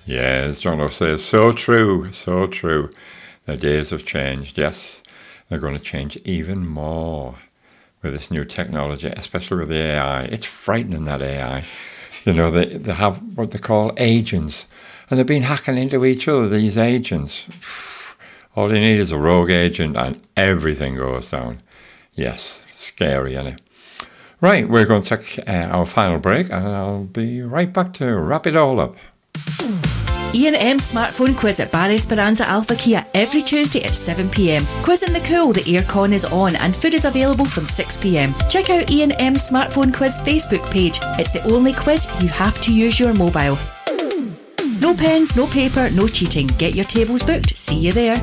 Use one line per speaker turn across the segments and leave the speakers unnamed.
Yeah, as Jono says, so true, so true. The days have changed, yes. They're going to change even more with this new technology, especially with the AI. It's frightening, that AI. You know, they have what they call agents, and they've been hacking into each other, these agents. All you need is a rogue agent and everything goes down. Yes, scary, isn't it? Right, we're going to take our final break, and I'll be right back to wrap it all up.
E&M Smartphone Quiz at Bar Esperanza Alpha Kia every Tuesday at 7pm. Quizzing the cool, the aircon is on and food is available from 6pm. Check out E&M Smartphone Quiz Facebook page. It's the only quiz you have to use your mobile. No pens, no paper, no cheating. Get your tables booked. See you there.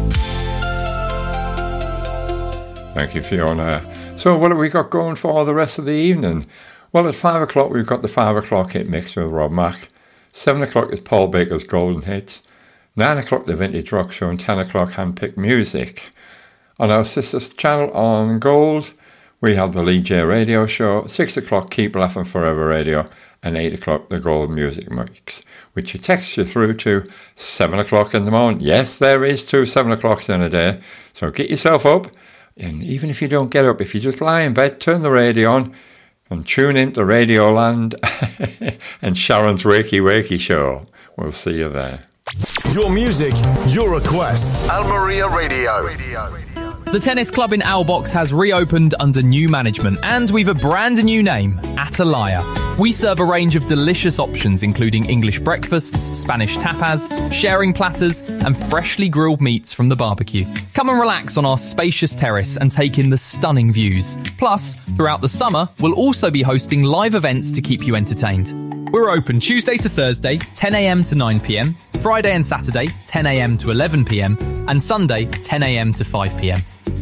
Thank you, Fiona. So what have we got going for the rest of the evening? Well, at 5 o'clock we've got the 5 o'clock hit mix with Rob Mack. 7 o'clock is Paul Baker's Golden Hits. 9 o'clock the Vintage Rock Show, and 10 o'clock Handpicked Music. On our sister's channel on Gold, we have the Lee J Radio Show. 6 o'clock Keep Laughing Forever Radio, and 8 o'clock the Gold Music Mix, which you text you through to 7 o'clock in the morning. Yes, there is 2 7 o'clocks in a day, so get yourself up. And even if you don't get up, if you just lie in bed, turn the radio on and tune into Radioland and Sharon's Wakey Wakey Show. We'll see you there.
Your music, your requests. Almeria Radio.
The tennis club in Owlbox has reopened under new management, and we've a brand new name, Atalaya. We serve a range of delicious options, including English breakfasts, Spanish tapas, sharing platters, and freshly grilled meats from the barbecue. Come and relax on our spacious terrace and take in the stunning views. Plus, throughout the summer, we'll also be hosting live events to keep you entertained. We're open Tuesday to Thursday, 10am to 9pm, Friday and Saturday, 10am to 11pm, and Sunday, 10am to 5pm.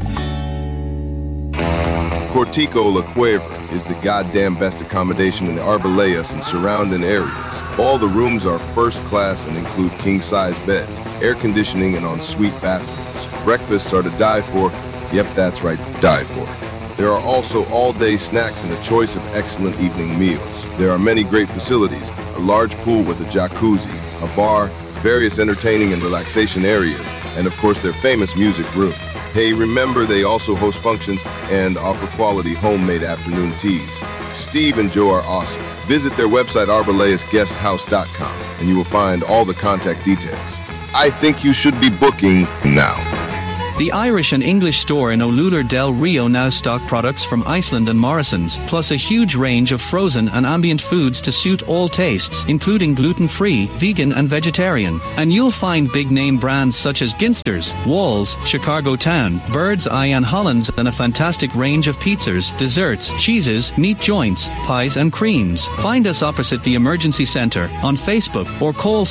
Cortico La Cueva is the goddamn best accommodation in the Arboledas and surrounding areas. All the rooms are first class and include king-size beds, air conditioning, and ensuite bathrooms. Breakfasts are to die for. Yep, that's right, die for. There are also all-day snacks and a choice of excellent evening meals. There are many great facilities, a large pool with a jacuzzi, a bar, various entertaining and relaxation areas, and of course their famous music room. Hey, remember they also host functions and offer quality homemade afternoon teas. Steve and Joe are awesome. Visit their website arboleasguesthouse.com and you will find all the contact details. I think you should be booking now.
The Irish and English store in Olular del Rio now stock products from Iceland and Morrison's, plus a huge range of frozen and ambient foods to suit all tastes, including gluten-free, vegan and vegetarian. And you'll find big-name brands such as Ginsters, Walls, Chicago Town, Bird's Eye and Hollands, and a fantastic range of pizzas, desserts, cheeses, meat joints, pies and creams. Find us opposite the Emergency Centre on Facebook or call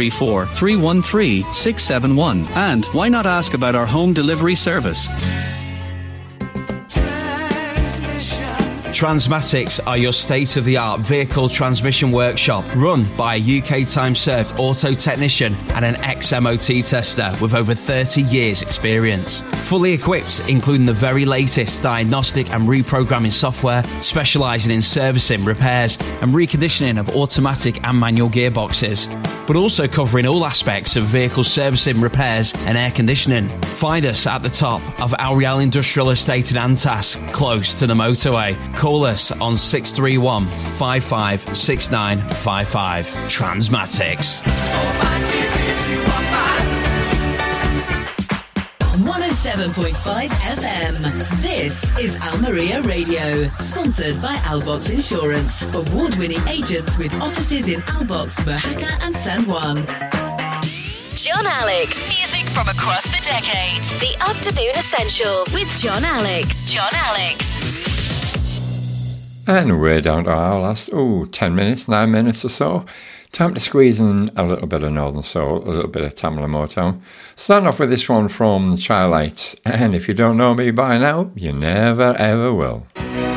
634-313-671. And why not ask about our home delivery service?
Transmatics are your state-of-the-art vehicle transmission workshop run by a UK time-served auto technician and an ex-MOT tester with over 30 years experience. Fully equipped, including the very latest diagnostic and reprogramming software, specialising in servicing, repairs and reconditioning of automatic and manual gearboxes, but also covering all aspects of vehicle servicing, repairs and air conditioning. Find us at the top of Al Real Industrial Estate in Antas, close to the motorway. Call us on 631 556955. Transmatics.
107.5 FM. This is Almeria Radio, sponsored by Albox Insurance. Award-winning agents with offices in Albox, Mojaca and San Juan.
John Alex. Music from across the decades. The Afternoon Essentials with John Alex. John Alex.
And we're down to our last, 10 minutes, 9 minutes or so. Time to squeeze in a little bit of Northern Soul, a little bit of Tamla Motown. Starting off with this one from the Childlights. And if you don't know me by now, you never ever will.